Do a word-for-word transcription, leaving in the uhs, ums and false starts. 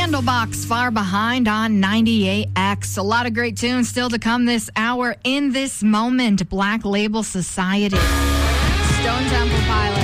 Candlebox, Far Behind on ninety-eight X. A lot of great tunes still to come this hour. In this moment, Black Label Society, Stone Temple Pilots.